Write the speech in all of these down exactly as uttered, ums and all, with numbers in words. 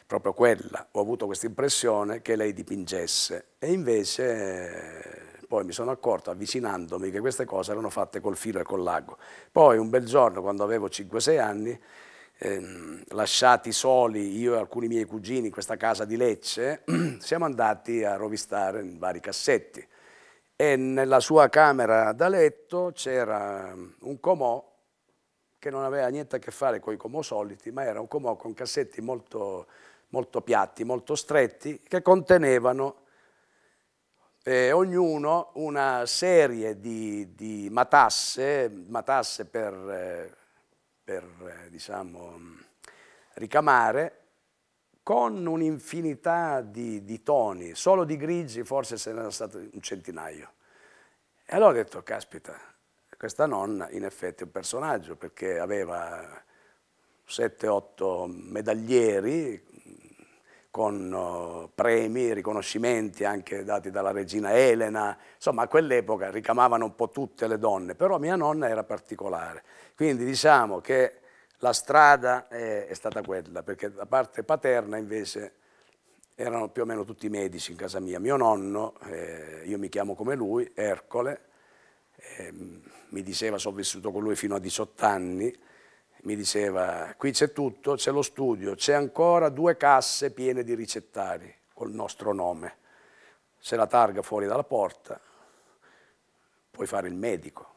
proprio quella, ho avuto questa impressione che lei dipingesse e invece eh, poi mi sono accorto avvicinandomi che queste cose erano fatte col filo e col l'ago. Poi un bel giorno, quando avevo cinque sei anni, ehm, lasciati soli io e alcuni miei cugini in questa casa di Lecce, siamo andati a rovistare in vari cassetti e nella sua camera da letto c'era un comò che non aveva niente a che fare con i comò soliti, ma era un comò con cassetti molto, molto piatti, molto stretti, che contenevano eh, ognuno una serie di, di matasse, matasse per, eh, per eh, diciamo, ricamare, con un'infinità di, di toni, solo di grigi forse se n'era stato un centinaio. E allora ho detto, caspita, questa nonna in effetti è un personaggio perché aveva sette otto medaglieri con uh, premi, riconoscimenti anche dati dalla regina Elena, insomma a quell'epoca ricamavano un po' tutte le donne, però mia nonna era particolare. Quindi diciamo che la strada è, è stata quella, perché da parte paterna invece erano più o meno tutti medici in casa mia. Mio nonno, eh, io mi chiamo come lui, Ercole, eh, mi diceva, sono vissuto con lui fino a diciotto anni, mi diceva, qui c'è tutto, c'è lo studio, c'è ancora due casse piene di ricettari col nostro nome. Se la targa fuori dalla porta, puoi fare il medico.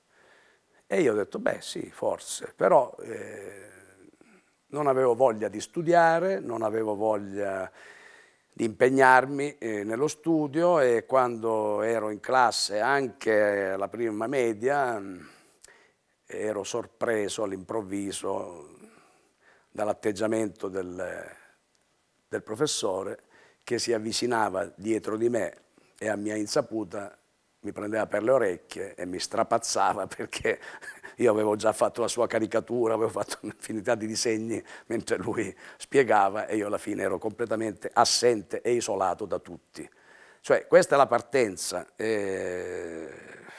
E io ho detto, beh sì, forse, però eh, non avevo voglia di studiare, non avevo voglia di impegnarmi eh, nello studio e quando ero in classe, anche alla prima media, mh, ero sorpreso all'improvviso dall'atteggiamento del, del professore che si avvicinava dietro di me e a mia insaputa mi prendeva per le orecchie e mi strapazzava perché io avevo già fatto la sua caricatura, avevo fatto un'infinità di disegni mentre lui spiegava e io alla fine ero completamente assente e isolato da tutti. Cioè questa è la partenza, eh,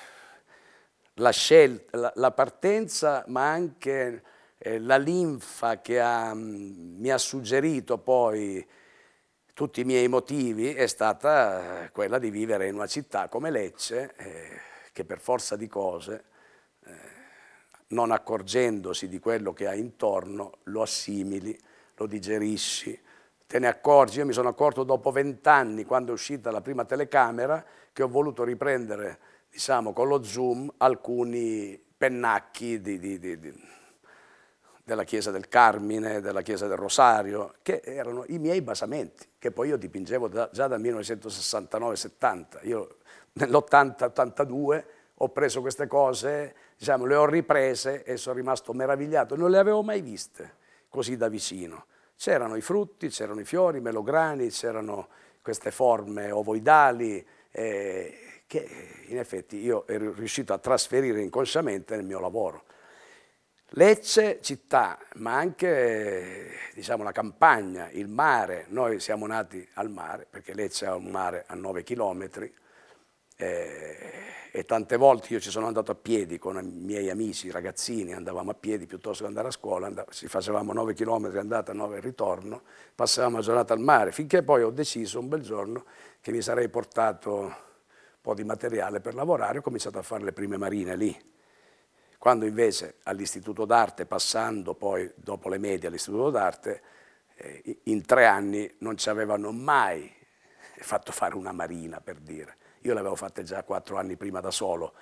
la scelta, la, la partenza ma anche eh, la linfa che ha, mh, mi ha suggerito poi tutti i miei motivi è stata quella di vivere in una città come Lecce, eh, che per forza di cose, eh, non accorgendosi di quello che hai intorno, lo assimili, lo digerisci, te ne accorgi. Io mi sono accorto dopo vent'anni, quando è uscita la prima telecamera, che ho voluto riprendere, diciamo, con lo zoom alcuni pennacchi di, di, di, di della chiesa del Carmine, della chiesa del Rosario, che erano i miei basamenti, che poi io dipingevo da, già dal millenovecentosessantanove settanta. Io nell'ottanta ottantadue ho preso queste cose, diciamo, le ho riprese e sono rimasto meravigliato. Non le avevo mai viste così da vicino. C'erano i frutti, c'erano i fiori, i melograni, c'erano queste forme ovoidali eh, che in effetti io ero riuscito a trasferire inconsciamente nel mio lavoro. Lecce città, ma anche diciamo, la campagna, il mare. Noi siamo nati al mare, perché Lecce ha un mare a nove chilometri eh, e tante volte io ci sono andato a piedi con i miei amici, ragazzini, andavamo a piedi piuttosto che andare a scuola, andav- ci facevamo nove chilometri andata, nove ritorno, passavamo la giornata al mare, finché poi ho deciso un bel giorno che mi sarei portato un po' di materiale per lavorare, ho cominciato a fare le prime marine lì. Quando invece all'Istituto d'Arte, passando poi dopo le medie all'Istituto d'Arte, eh, in tre anni non ci avevano mai fatto fare una marina, per dire. Io l'avevo fatta già quattro anni prima da solo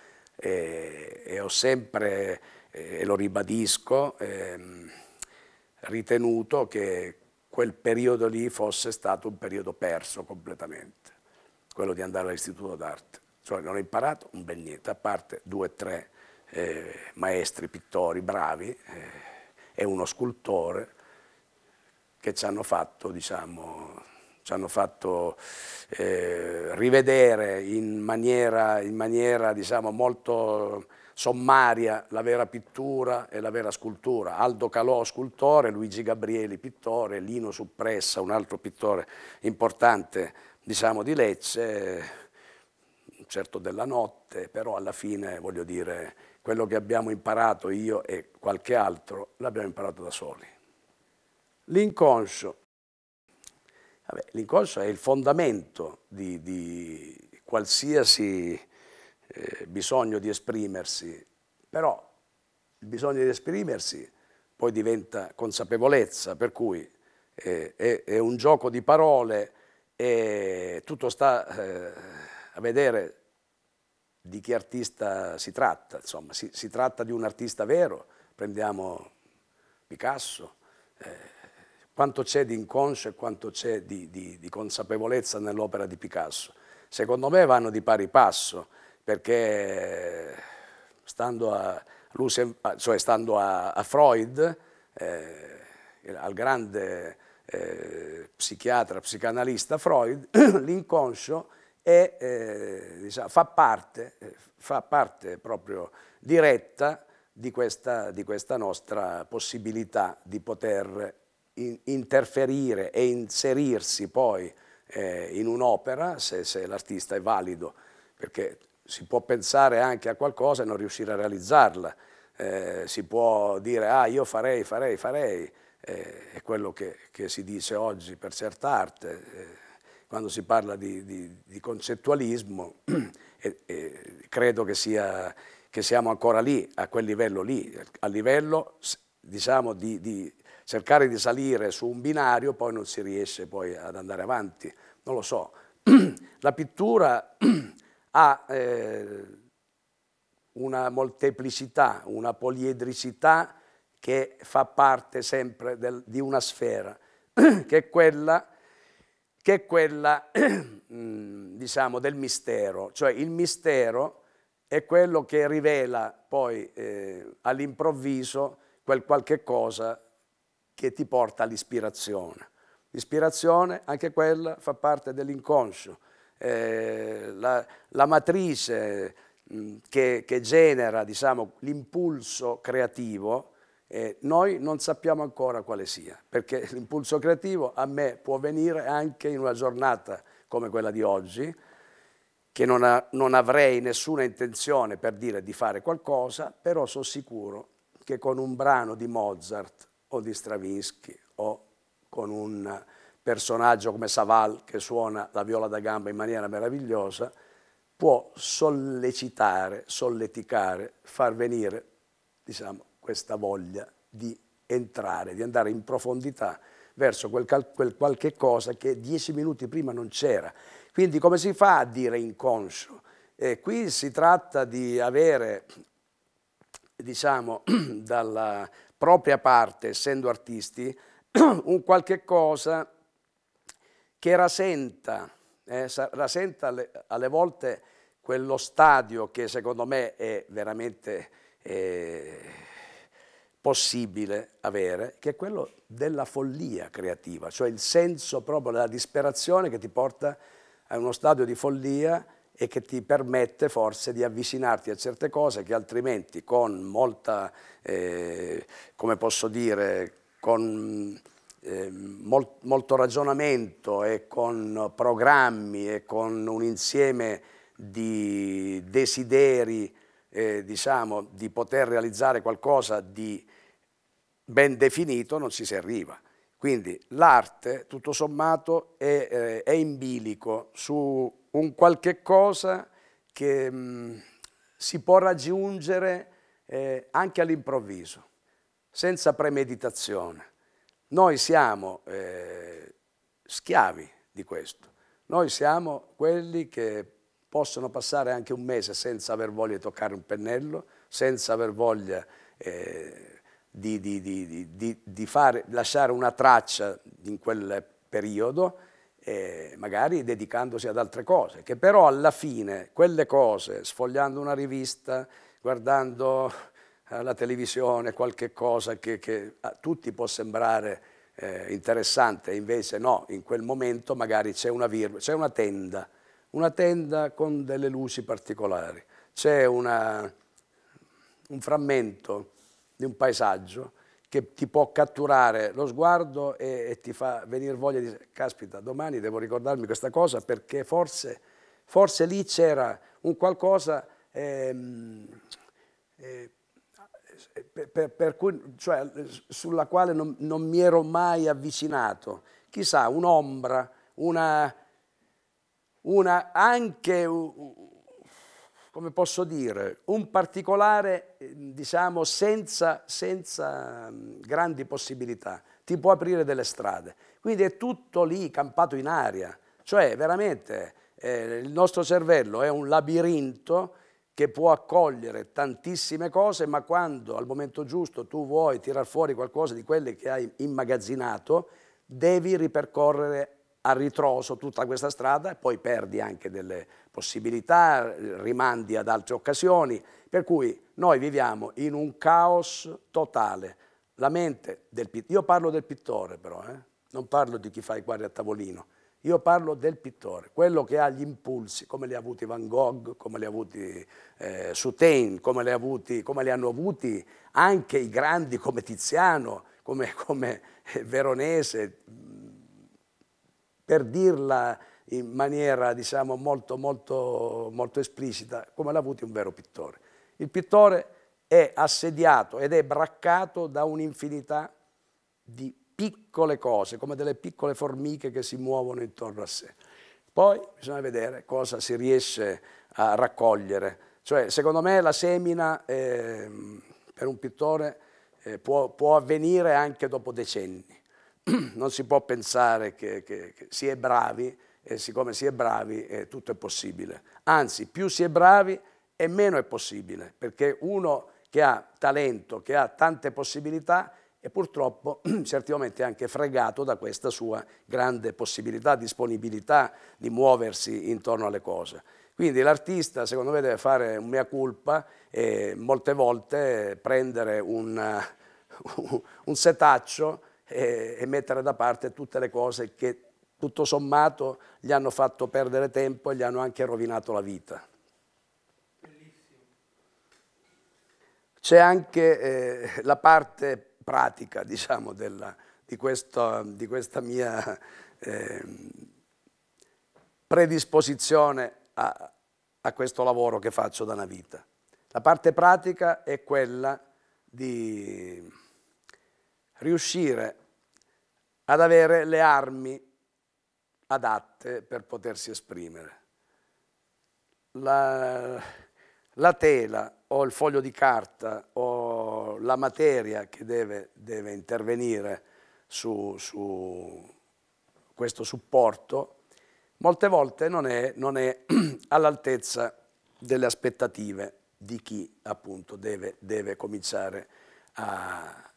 e, e ho sempre, e lo ribadisco, ehm, ritenuto che quel periodo lì fosse stato un periodo perso completamente, quello di andare all'Istituto d'Arte. Cioè non ho imparato un bel niente, a parte due o tre eh, maestri pittori bravi eh, e uno scultore che ci hanno fatto, diciamo, ci hanno fatto eh, rivedere in maniera, in maniera diciamo, molto sommaria la vera pittura e la vera scultura. Aldo Calò, scultore, Luigi Gabrieli, pittore, Lino Suppressa, un altro pittore importante diciamo, di Lecce, certo della notte, però alla fine, voglio dire, quello che abbiamo imparato io e qualche altro l'abbiamo imparato da soli. L'inconscio Vabbè, l'inconscio è il fondamento di, di qualsiasi eh, bisogno di esprimersi, però il bisogno di esprimersi poi diventa consapevolezza, per cui eh, è, è un gioco di parole e tutto sta eh, a vedere di che artista si tratta. Insomma, si, si tratta di un artista vero, prendiamo Picasso, eh, quanto c'è di inconscio e quanto c'è di, di, di consapevolezza nell'opera di Picasso. Secondo me vanno di pari passo, perché stando a, cioè stando a, a Freud, eh, al grande eh, psichiatra, psicanalista Freud, l'inconscio è, eh, diciamo, fa, parte, fa parte proprio diretta di questa, di questa nostra possibilità di poter in, interferire e inserirsi poi eh, in un'opera, se, se l'artista è valido, perché si può pensare anche a qualcosa e non riuscire a realizzarla, eh, si può dire ah io farei, farei, farei, eh, è quello che, che si dice oggi per certa arte, eh, quando si parla di, di, di concettualismo, e, e credo che, sia, che siamo ancora lì, a quel livello lì, a livello diciamo di, di cercare di salire su un binario, poi non si riesce poi ad andare avanti, non lo so. La pittura ha eh, una molteplicità, una poliedricità che fa parte sempre del, di una sfera, che è quella, che è quella diciamo, del mistero. Cioè il mistero è quello che rivela poi eh, all'improvviso quel qualche cosa che ti porta all'ispirazione. L'ispirazione, anche quella, fa parte dell'inconscio. Eh, la, la matrice mh, che, che genera, diciamo, l'impulso creativo, eh, noi non sappiamo ancora quale sia, perché l'impulso creativo a me può venire anche in una giornata come quella di oggi, che non, ha, non avrei nessuna intenzione, per dire, di fare qualcosa, però sono sicuro che con un brano di Mozart o di Stravinsky o con un personaggio come Saval che suona la viola da gamba in maniera meravigliosa, può sollecitare, solleticare, far venire, diciamo, questa voglia di entrare, di andare in profondità verso quel, quel qualche cosa che dieci minuti prima non c'era. Quindi come si fa a dire inconscio? Eh, qui si tratta di avere, diciamo, dalla propria parte, essendo artisti, un qualche cosa che rasenta, eh, rasenta alle, alle volte quello stadio che secondo me è veramente eh, possibile avere, che è quello della follia creativa, cioè il senso proprio della disperazione che ti porta a uno stadio di follia e che ti permette forse di avvicinarti a certe cose che altrimenti con molta, eh, come posso dire, con eh, mol, molto ragionamento e con programmi e con un insieme di desideri, eh, diciamo, di poter realizzare qualcosa di ben definito non ci si arriva. Quindi l'arte, tutto sommato, è, eh, è in bilico su un qualche cosa che mh, si può raggiungere eh, anche all'improvviso, senza premeditazione. Noi siamo eh, schiavi di questo. Noi siamo quelli che possono passare anche un mese senza aver voglia di toccare un pennello, senza aver voglia eh, di, di, di, di, di fare, lasciare una traccia in quel periodo, eh, magari dedicandosi ad altre cose, che però alla fine quelle cose, sfogliando una rivista, guardando la televisione, qualche cosa che, che a tutti può sembrare eh, interessante, invece no, in quel momento magari c'è una virgola, c'è una tenda, una tenda con delle luci particolari, c'è una, un frammento di un paesaggio che ti può catturare lo sguardo e, e ti fa venire voglia di dire, caspita, domani devo ricordarmi questa cosa perché forse, forse lì c'era un qualcosa ehm, eh, per, per, per cui, cioè, sulla quale non, non mi ero mai avvicinato. Chissà, un'ombra, una, una anche, come posso dire, un particolare, diciamo, senza, senza grandi possibilità, ti può aprire delle strade. Quindi è tutto lì campato in aria, cioè veramente eh, il nostro cervello è un labirinto che può accogliere tantissime cose, ma quando al momento giusto tu vuoi tirar fuori qualcosa di quelle che hai immagazzinato, devi ripercorrere a ritroso tutta questa strada e poi perdi anche delle possibilità, rimandi ad altre occasioni, per cui noi viviamo in un caos totale. La mente del pittore, io parlo del pittore però, eh? Non parlo di chi fa i quadri a tavolino, io parlo del pittore, quello che ha gli impulsi, come li ha avuti Van Gogh, come li ha avuti eh, Sutain, come li, ha avuti, come li hanno avuti anche i grandi come Tiziano, come, come Veronese, per dirla in maniera, diciamo, molto, molto, molto esplicita, come l'ha avuto un vero pittore. Il pittore è assediato ed è braccato da un'infinità di piccole cose, come delle piccole formiche che si muovono intorno a sé. Poi bisogna vedere cosa si riesce a raccogliere. Cioè, secondo me la semina eh, per un pittore eh, può, può avvenire anche dopo decenni. Non si può pensare che, che, che si è bravi e siccome si è bravi eh, tutto è possibile. Anzi, più si è bravi e meno è possibile, perché uno che ha talento, che ha tante possibilità, e purtroppo certi momenti è anche fregato da questa sua grande possibilità, disponibilità di muoversi intorno alle cose. Quindi l'artista secondo me deve fare un mea culpa e molte volte prendere un, un setaccio e, e mettere da parte tutte le cose che tutto sommato gli hanno fatto perdere tempo e gli hanno anche rovinato la vita. C'è anche eh, la parte pratica, diciamo, della, di, questo, di questa mia eh, predisposizione a, a questo lavoro che faccio da una vita. La parte pratica è quella di riuscire ad avere le armi adatte per potersi esprimere. La, la tela o il foglio di carta o la materia che deve, deve intervenire su, su questo supporto, molte volte non è, non è all'altezza delle aspettative di chi appunto deve, deve cominciare a,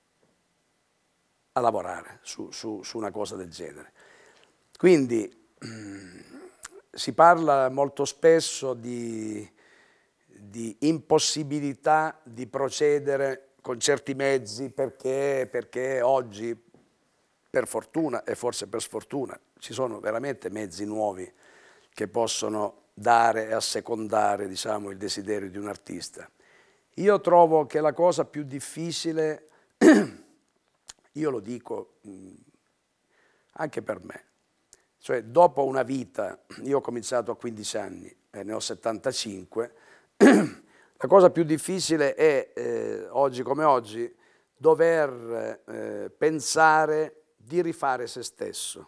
a lavorare su, su, su una cosa del genere. Quindi si parla molto spesso di, di impossibilità di procedere con certi mezzi perché, perché oggi, per fortuna e forse per sfortuna, ci sono veramente mezzi nuovi che possono dare e assecondare, diciamo, il desiderio di un artista. Io trovo che la cosa più difficile, io lo dico anche per me, cioè dopo una vita, io ho cominciato a quindici anni e ne ho settantacinque, la cosa più difficile è, eh, oggi come oggi, dover eh, pensare di rifare se stesso.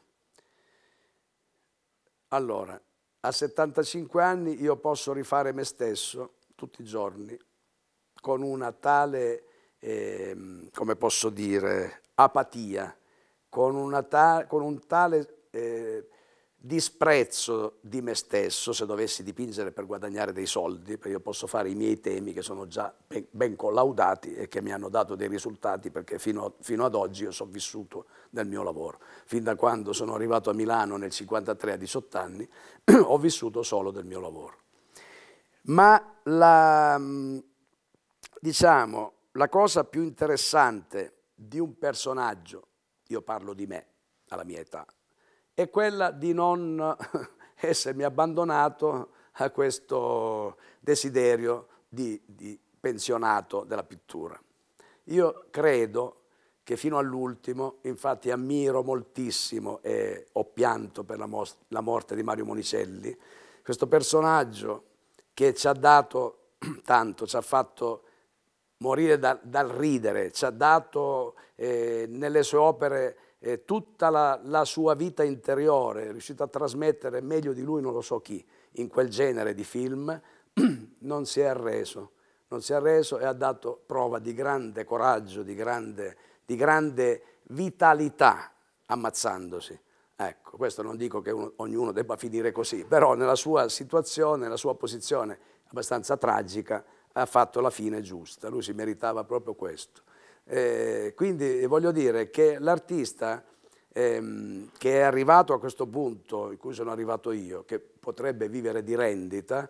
Allora, a settantacinque anni io posso rifare me stesso tutti i giorni con una tale, eh, come posso dire, apatia, con, una ta con un tale eh, disprezzo di me stesso, se dovessi dipingere per guadagnare dei soldi, perché io posso fare i miei temi che sono già ben, ben collaudati e che mi hanno dato dei risultati, perché fino, a, fino ad oggi io sono vissuto del mio lavoro. Fin da quando sono arrivato a Milano nel cinquantatré a diciotto anni, ho vissuto solo del mio lavoro. Ma la, diciamo, la cosa più interessante di un personaggio, io parlo di me alla mia età, è quella di non essermi abbandonato a questo desiderio di, di pensionato della pittura. Io credo che fino all'ultimo, infatti ammiro moltissimo e ho pianto per la, la morte di Mario Monicelli, questo personaggio che ci ha dato tanto, ci ha fatto morire da, dal ridere, ci ha dato eh, nelle sue opere eh, tutta la, la sua vita interiore, è riuscito a trasmettere meglio di lui non lo so chi, in quel genere di film, non si è arreso, non si è arreso e ha dato prova di grande coraggio, di grande, di grande vitalità, ammazzandosi. Ecco, questo non dico che uno, ognuno debba finire così, però nella sua situazione, nella sua posizione abbastanza tragica, ha fatto la fine giusta, lui si meritava proprio questo. Eh, quindi voglio dire che l'artista ehm, che è arrivato a questo punto in cui sono arrivato io, che potrebbe vivere di rendita,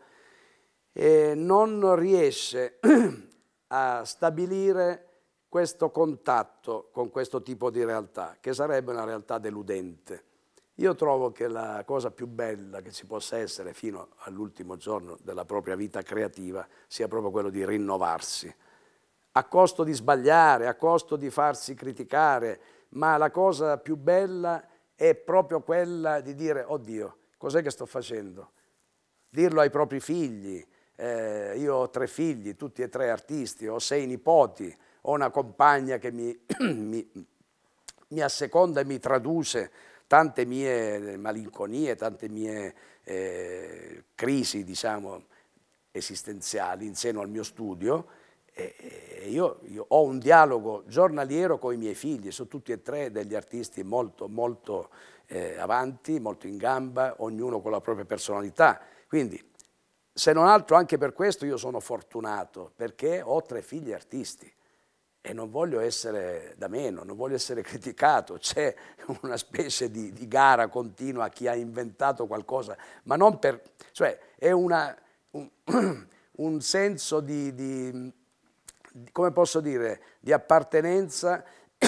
eh, non riesce a stabilire questo contatto con questo tipo di realtà, che sarebbe una realtà deludente. Io trovo che la cosa più bella che ci possa essere fino all'ultimo giorno della propria vita creativa sia proprio quello di rinnovarsi, a costo di sbagliare, a costo di farsi criticare, ma la cosa più bella è proprio quella di dire, oddio, cos'è che sto facendo? Dirlo ai propri figli. Eh, io ho tre figli, tutti e tre artisti, ho sei nipoti, ho una compagna che mi, mi, mi asseconda e mi traduce tante mie malinconie, tante mie eh, crisi, diciamo, esistenziali in seno al mio studio. E io, io ho un dialogo giornaliero con i miei figli, sono tutti e tre degli artisti molto, molto eh, avanti, molto in gamba, ognuno con la propria personalità. Quindi, se non altro, anche per questo io sono fortunato, perché ho tre figli artisti. E non voglio essere da meno, non voglio essere criticato, c'è una specie di, di gara continua a chi ha inventato qualcosa, ma non per... cioè è una, un, un senso di, di, di, come posso dire, di appartenenza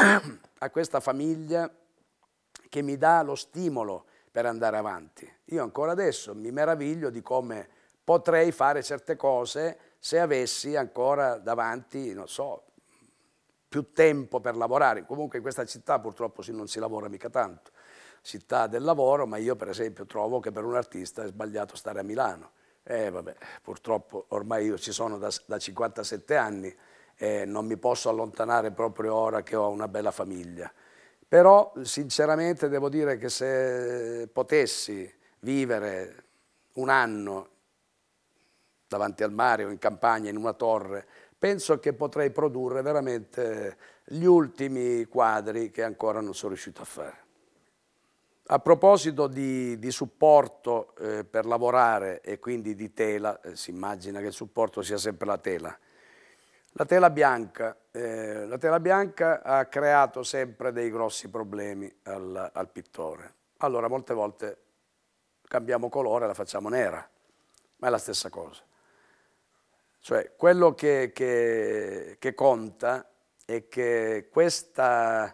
a questa famiglia che mi dà lo stimolo per andare avanti. Io ancora adesso mi meraviglio di come potrei fare certe cose se avessi ancora davanti, non so, più tempo per lavorare. Comunque in questa città purtroppo non si lavora mica tanto, città del lavoro, ma io per esempio trovo che per un artista è sbagliato stare a Milano. E vabbè, purtroppo ormai io ci sono da, da cinquantasette anni e non mi posso allontanare proprio ora che ho una bella famiglia. Però sinceramente devo dire che se potessi vivere un anno davanti al mare o in campagna, in una torre, penso che potrei produrre veramente gli ultimi quadri che ancora non sono riuscito a fare. A proposito di, di supporto eh, per lavorare e quindi di tela, eh, si immagina che il supporto sia sempre la tela. La tela bianca, eh, la tela bianca ha creato sempre dei grossi problemi al, al pittore. Allora molte volte cambiamo colore e la facciamo nera, ma è la stessa cosa. Cioè, quello che, che, che conta è che questa,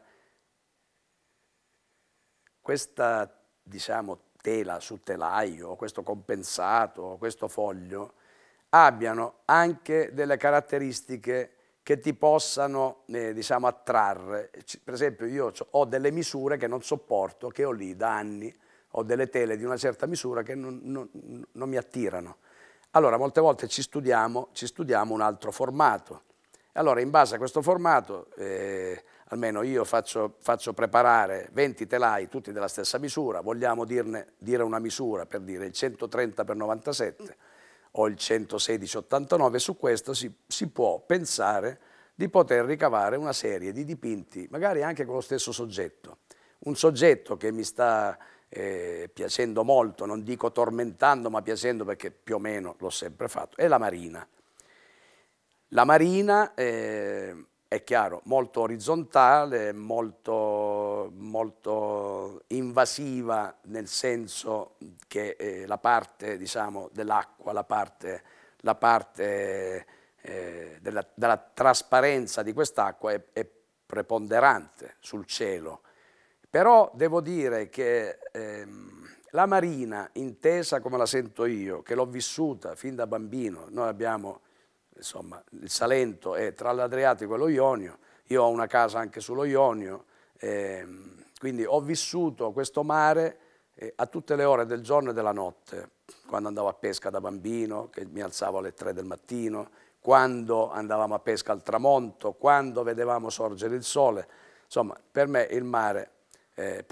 questa diciamo, tela su telaio, questo compensato, questo foglio, abbiano anche delle caratteristiche che ti possano eh, diciamo, attrarre. Per esempio io ho delle misure che non sopporto, che ho lì da anni, ho delle tele di una certa misura che non, non, non mi attirano. Allora, molte volte ci studiamo, ci studiamo un altro formato. Allora, in base a questo formato, eh, almeno io faccio, faccio preparare venti telai, tutti della stessa misura, vogliamo dirne, dire una misura, per dire il centotrenta per novantasette o il centosedici ottantanove, su questo si, si può pensare di poter ricavare una serie di dipinti, magari anche con lo stesso soggetto. Un soggetto che mi sta Eh, piacendo molto, non dico tormentando, ma piacendo perché più o meno l'ho sempre fatto, è la marina. La marina eh, è chiaro, molto orizzontale, molto, molto invasiva, nel senso che eh, la parte, diciamo, dell'acqua, la parte, la parte eh, della, della trasparenza di quest'acqua è, è preponderante sul cielo. Però devo dire che ehm, la marina, intesa come la sento io, che l'ho vissuta fin da bambino, noi abbiamo, insomma, il Salento è tra l'Adriatico e lo Ionio, io ho una casa anche sullo Ionio, ehm, quindi ho vissuto questo mare eh, a tutte le ore del giorno e della notte, quando andavo a pesca da bambino, che mi alzavo alle tre del mattino, quando andavamo a pesca al tramonto, quando vedevamo sorgere il sole, insomma, per me il mare eh,